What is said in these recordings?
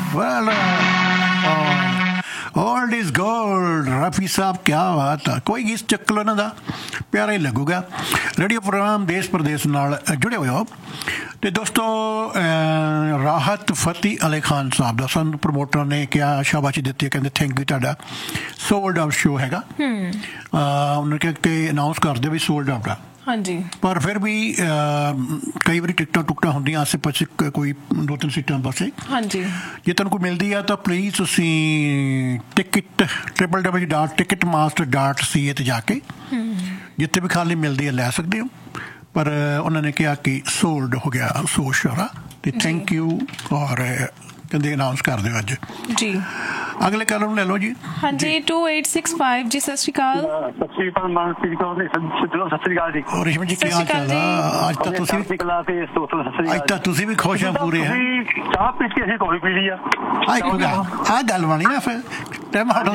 well, old is gold. Rafi साहब क्या बात है, कोई गीत चक लो ना, प्यारा ही लगूगा। रेडियो प्रोग्राम देश प्रदेश नाल जुड़े हुए हो। तो दोस्तों राहत फतेह अली खान साहब का सन प्रमोटर ने क्या शाबाशी दी है, कहते थैंक यू, तुहाडा सोल्ड आउट शो हैगा। उन्होंने कहा कि अनाउंस कर दो भी सोल्ड आउट है। हाँ जी, पर फिर भी कई बार टिकटा टुकटा होंगे आसे पासे, कोई 2-3 सीटां पासे। हाँ जी, जे तुहानूं कोई मिलती है तो प्लीज़ तुसीं टिकट www.ticketmaster.ca ते जाके जिथे भी खाली मिलती है लै सकते हो। पर उन्होंने कहा कि सोल्ड हो गया सो शोरा। तो थैंक यू, और कहते अनाउंस कर दो अज जी। अगले कल ले लो जी। हाँ जी, 2865 जी, सत श्री अकाल। और रेशमा जी क्या हाल चाल है? आज तक तुसी भी खुश हैं पूरे हैं? चाह पी के कॉफी पी ली आ गल बनी ना, फिर टाइम हटो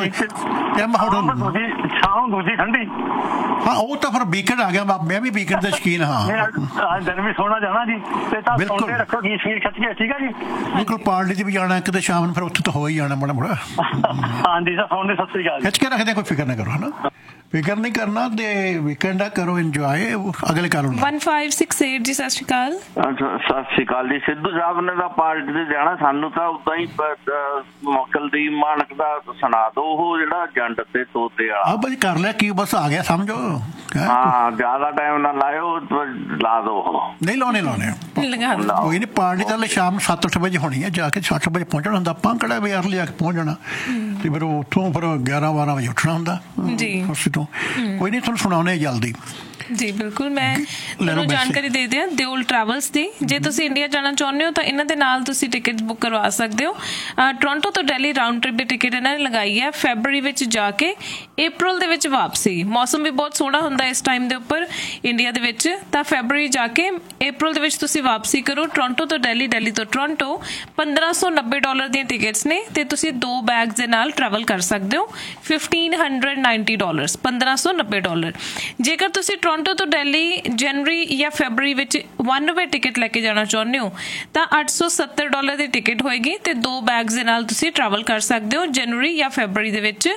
शाम दूजी ठंडी। हाँ वो तो फिर वीकेंड आ गया, मैं भी वीकेंड का शकीन हाँ। दिन भी सोना जाना जी, बिल्कुल रखो खच के, ठीक है जी। बिल्कुल पार्टी च भी जाना किते शाम फिर उत्थे तो हो ही जाना बड़ा बड़ा। हाँ जी सर, फोन सत श्री अकाल। खिच के रखते, कोई फिक्र ना करो, है ना, फिक्र नहीं करना। ते वीकेंड करो इंजॉय। अगले कल 1568 जी, सत श्री अकाल। सत श्री अकाल जी। सिद्धू साहब ने ਤਾਂ ਪਾਰਟੀ ਤੇ ਜਾਣਾ, ਸਾਨੂੰ ਤਾਂ ਉਦਾਂ ਹੀ ਮੁਕਲਦੀਪ ਮਾਨਕ ਦਾ ਸੁਣਾ ਦੋ, ਉਹ ਜਿਹੜਾ ਜੰਡ ਤੇ ਤੋਤੇ ਵਾਲਾ। ਆ ਬਈ ਕਰ ਲਿਆ ਕੀ, ਬਸ ਆ ਗਿਆ ਸਮਝੋ। ਹਾਂ ਜ਼ਿਆਦਾ ਟਾਈਮ ਨਾ ਲਾਇਓ, ਲਾ ਦੋ। ਨਹੀਂ ਲਾਉਣੇ ਕੋਈ ਨਹੀਂ। ਪਾਰਟੀ ਤਾਂ ਸ਼ਾਮ 7-8 ਵਜੇ ਹੋਣੀ ਹੈ, ਜਾ ਕੇ 8 ਵਜੇ ਪਹੁੰਚਣਾ ਹੁੰਦਾ। ਆਪਾਂ ਕਿਹੜਾ ਵੀ ਅਰਲੀ ਆ ਕੇ ਪਹੁੰਚ ਜਾਣਾ, ਤੇ ਫਿਰ ਉੱਥੋਂ ਫਿਰ 11-12 ਵਜੇ ਉੱਠਣਾ ਹੁੰਦਾ ਜੀ। ਉਸ ਤੋਂ ਕੋਈ ਨਹੀਂ, ਤੁਹਾਨੂੰ ਸੁਣਾਉਣੇ ਜਲਦੀ ਜੀ। ਬਿਲਕੁਲ, ਮੈਂ ਤੁਹਾਨੂੰ ਜਾਣਕਾਰੀ ਦੇ ਦਿਆਂ ਦਿਓਲ ਟਰੈਵਲਸ ਦੀ। ਜੇ ਤੁਸੀਂ ਇੰਡੀਆ ਜਾਣਾ ਚਾਹੁੰਦੇ ਹੋ ਤਾਂ ਇਹਨਾਂ ਦੇ ਨਾਲ ਤੁਸੀਂ ਟਿਕਟ ਬੁੱਕ ਕਰਵਾ ਸਕਦੇ ਹੋ। ਟੋਰਾਂਟੋ ਤੋਂ ਦਿੱਲੀ ਰਾਊਂਡ ਟ੍ਰਿਪ ਦੀ ਟਿਕਟ ਇਹਨਾਂ ਨੇ ਲਗਾਈ ਹੈ ਫੈਬਰਰੀ ਵਿੱਚ ਜਾ ਕੇ, ਅਪ੍ਰੈਲ ਦੇ ਵਿੱਚ ਵਾਪਸੀ। ਮੌਸਮ ਵੀ ਬਹੁਤ ਸੋਹਣਾ ਹੁੰਦਾ ਇਸ ਟਾਈਮ ਦੇ ਉੱਪਰ ਇੰਡੀਆ ਦੇ ਵਿੱਚ, ਤਾਂ ਫੈਬਰਰੀ ਜਾ ਕੇ ਅਪ੍ਰੈਲ ਦੇ ਵਿੱਚ ਤੁਸੀਂ ਵਾਪਸੀ ਕਰੋ। ਟੋਰਾਂਟੋ ਤੋਂ ਦਿੱਲੀ, ਦਿੱਲੀ ਤੋਂ ਟੋਰਾਂਟੋ। $1590 ਦੀਆਂ ਟਿਕਟਸ ਨੇ, ਤੇ ਤੁਸੀਂ 2 ਬੈਗਸ ਦੇ ਨਾਲ ਟਰੈਵਲ ਕਰ ਸਕਦੇ ਹੋ। $1590, $1590। ਜੇਕਰ ਤੁਸੀਂ ਟੋਰਾਂਟੋ ਤੋਂ ਦਿੱਲੀ ਜਨਵਰੀ ਜਾਂ ਫੈਬਰਰੀ ਵਿੱਚ 1 ਵੇ ਟਿਕਟ ਲੈ ਕੇ ਜਾਣਾ ਚਾਹੁੰਦੇ ਹੋ ਤਾਂ $870 ਦੀ ਟਿਕਟ ਹੋਏਗੀ, ਤੇ 2 ਬੈਗਸ ਦੇ ਨਾਲ ਤੁਸੀਂ ਟਰੈਵਲ ਕਰ ਸਕਦੇ ਹੋ। ਜਨਵਰੀ ਜਾਂ ਫੈਬਰਰੀ ਦੇ ਵਿੱਚ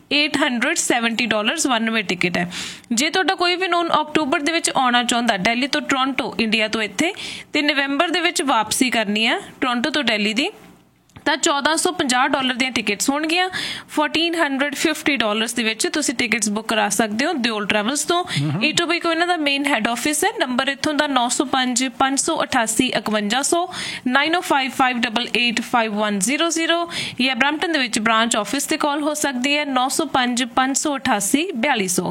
$870 1 ਵੇ ਟਿਕਟ ਹੈ। ਜੇ ਤੁਹਾਡਾ ਕੋਈ ਵੀ ਨੋਨ ਅਕਤੂਬਰ ਦੇ ਵਿੱਚ ਆਉਣਾ ਚਾਹੁੰਦਾ ਦਿੱਲੀ ਤੋਂ ਟੋਰਾਂਟੋ, ਇੰਡੀਆ ਤੋਂ ਇੱਥੇ, ਤੇ ਨਵੰਬਰ ਦੇ ਵਿੱਚ ਵਾਪਸੀ ਕਰਨੀ ਹੈ ਟੋਰਾਂਟੋ ਤੋਂ ਦਿੱਲੀ ਦੀ, ਤਾਂ $1450 ਦੀਆਂ ਟਿਕਟਸ ਹੋਣਗੀਆਂ। $1450 ਦੇ ਵਿੱਚ ਤੁਸੀਂ ਟਿਕਟਸ ਬੁੱਕ ਕਰਾ ਸਕਦੇ ਹੋ ਦਿਓਲ ਟਰੈਵਲਸ ਤੋਂ। ਈਟੋਬੀਕੋ ਇਹਨਾਂ ਦਾ ਮੇਨ ਹੈਡ ਆਫਿਸ ਹੈ। ਨੰਬਰ ਇੱਥੋਂ ਦਾ 905-588-5100, 9055885100, ਜਾਂ ਬਰੈਂਪਟਨ ਦੇ ਵਿੱਚ ਬ੍ਰਾਂਚ ਆਫਿਸ ਤੇ ਕਾਲ ਹੋ ਸਕਦੀ ਹੈ 905-588-4200,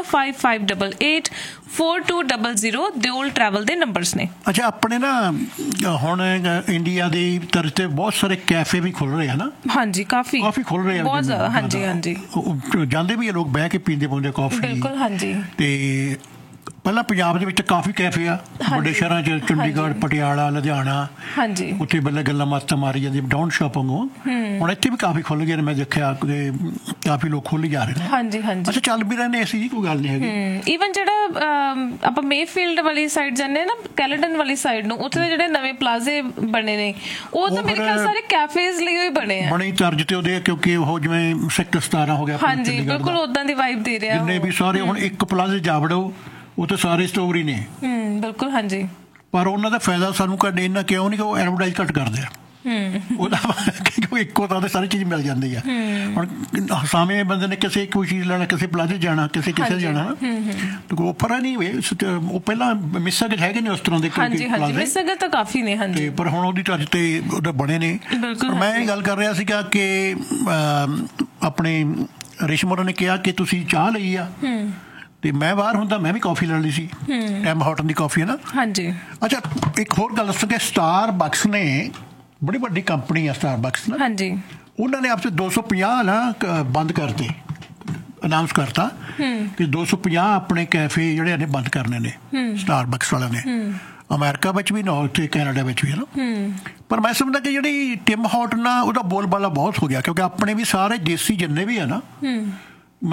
9055884200। ਦਿਓਲ ਟਰੈਵਲ ਦੇ ਨੰਬਰਸ ਨੇ। ਅੱਛਾ, ਆਪਣੇ ਨਾ ਹੁਣ ਇੰਡੀਆ ਦੀ ਤਰਫ ਤੇ ਬਹੁਤ ਸਾਰੇ कैफे भी खुल रहे हैं ना? हाँ जी, काफी खुल रहे हैं, बहुत ज्यादा। हाँ जी, हाँ जी, जाते भी लोग बह के पींदे पौंदे कॉफी। बिल्कुल, हाँ जी। ते ਪਹਿਲਾਂ ਪੰਜਾਬ ਦੇ ਵਿੱਚ ਕਾਫੀ ਕੈਫੇ ਆ ਵੱਡੇ ਸ਼ਹਿਰਾਂ 'ਚ, ਚੰਡੀਗੜ੍ਹ, ਪਟਿਆਲਾ, ਲੁਧਿਆਣਾ। ਹਾਂਜੀ, ਉੱਥੇ ਬੱਲੇ ਗੱਲਾਂ ਮਾਤਾਂ ਮਾਰੀ ਜਾਂਦੀ ਡਾਊਨ ਸ਼ਾਪ ਵਾਂਗੂ। ਹੁਣ ਇੱਥੇ ਵੀ ਕਾਫੀ ਖੁੱਲ ਗਏ ਨੇ, ਮੈਂ ਦੇਖਿਆ ਕਾਫੀ ਲੋਕ ਖੁੱਲ ਜਾ ਰਹੇ ਨੇ। ਹਾਂਜੀ, ਹਾਂਜੀ। ਅੱਛਾ, ਚੱਲ ਵੀ ਰਹੇ ਨੇ, ਐਸੀ ਕੋਈ ਗੱਲ ਨਹੀਂ ਹੈਗੀ। ਈਵਨ ਜਿਹੜਾ ਆਪਾਂ ਮੇਫੀਲਡ ਵਾਲੀ ਸਾਈਡ ਜਾਂਦੇ ਨਾ, ਕੈਲੇਡਨ ਵਾਲੀ ਸਾਈਡ ਨੂੰ, ਉੱਥੇ ਦੇ ਜਿਹੜੇ ਨਵੇਂ ਪਲਾਜ਼ੇ ਬਣੇ ਨੇ, ਉਹ ਤਾਂ ਮੇਰੇ ਖਿਆਲ ਸਾਰੇ ਕੈਫੇਜ਼ ਲਈ ਹੀ ਬਣੇ ਆ, ਬਣੀ ਤਰਜ ਤੇ ਉਹਦੇ, ਕਿਉਂਕਿ ਉਹ ਜਿਵੇਂ ਸੈਕਟਰ 17 ਹੋ ਗਿਆ। ਹਾਂਜੀ, ਬਿਲਕੁਲ ਉਦਾਂ ਦੀ ਵਾਈਬ ਦੇ ਰਿਹਾ। ਜਿੰਨੇ ਵੀ ਸਾਰੇ ਹੁਣ ਇੱਕ ਪਲਾਜ਼ੇ ਜਾ ਵੜੋ, ਉਹ ਤਾਂ ਸਾਰੇ ਸਟੋਰ ਹੀ ਨੇ। ਬਿਲਕੁਲ, ਹਾਂਜੀ। ਪਰ ਉਹਨਾਂ ਦਾ ਫਾਇਦਾ ਸਾਨੂੰ ਘੱਟ ਇੰਨਾ ਕਿਉਂ ਨਹੀਂ ਕਿ ਉਹ ਐਡਵਰਟਾਈਜ਼ ਘੱਟ ਕਰਦੇ ਆ। ਉਹਦਾ ਇੱਕੋ ਤਾਂ ਸਾਰੀ ਚੀਜ਼ ਮਿਲ ਜਾਂਦੀ ਆ। ਹੁਣ ਸਾਹਮਣੇ ਬੰਦੇ ਨੇ ਕਿਸੇ ਕੋਈ ਚੀਜ਼ ਲੈਣਾ, ਕਿਸੇ ਪਲਾਜ਼ੇ ਜਾਣਾ, ਕਿਸੇ ਜਾਣਾ, ਉਹ ਫਰਕ ਨਹੀਂ ਹੋਏ। ਉਹ ਪਹਿਲਾਂ ਮਿਸਾਗਰ ਹੈਗੇ ਨੇ ਉਸ ਤਰ੍ਹਾਂ ਦੇ, ਮਿਸਾਗਰ ਤਾਂ ਕਾਫੀ ਨੇ। ਹਾਂਜੀ, ਪਰ ਹੁਣ ਉਹਦੀ ਤਰਜ ਤੇ ਉਹਦੇ ਬਣੇ ਨੇ। ਮੈਂ ਇਹ ਗੱਲ ਕਰ ਰਿਹਾ ਸੀਗਾ ਕਿ ਆਪਣੇ ਰੇਸ਼ਮ ਹੋਰਾਂ ਨੇ ਕਿਹਾ ਕਿ ਤੁਸੀਂ ਚਾਹ ਲਈ ਆ, ਤੇ ਮੈਂ ਬਾਹਰ ਹੁੰਦਾ ਮੈਂ ਵੀ ਕਾਫੀ ਲੈ ਲਈ ਸੀ, ਟੈਮ ਹਾਰਟਨ ਦੀ ਕਾਫੀ, ਹੈ ਨਾ। ਹਾਂਜੀ। ਅੱਛਾ, ਇੱਕ ਹੋਰ ਗੱਲ ਦੱਸਾਂ ਕਿ ਸਟਾਰਬਕਸ ਨੇ, ਬੜੀ ਵੱਡੀ ਕੰਪਨੀ ਆ ਸਟਾਰਬਕਸ ਨਾ। ਹਾਂਜੀ। ਉਹਨਾਂ ਨੇ ਆਪਸੇ 250 ਨਾ ਬੰਦ ਕਰਤੇ, ਅਨਾਊਂਸ ਕਰਤਾ ਕਿ 250 ਆਪਣੇ ਕੈਫੇ ਜਿਹੜੇ ਨੇ ਬੰਦ ਕਰਨੇ ਨੇ ਸਟਾਰਬਕਸ ਵਾਲਿਆਂ ਨੇ। ਅਮਰੀਕਾ ਵਿੱਚ ਵੀ ਨਾ, ਉੱਥੇ ਕੈਨੇਡਾ ਵਿੱਚ ਵੀ, ਹੈ ਨਾ। ਪਰ ਮੈਂ ਸਮਝਦਾ ਕਿ ਜਿਹੜੀ ਟਿਮ ਹਾਰਟਨ ਆ, ਉਹਦਾ ਬੋਲਬਾਲਾ ਬਹੁਤ ਹੋ ਗਿਆ, ਕਿਉਂਕਿ ਆਪਣੇ ਵੀ ਸਾਰੇ ਦੇਸੀ ਜਿੰਨੇ ਵੀ ਆ ਨਾ,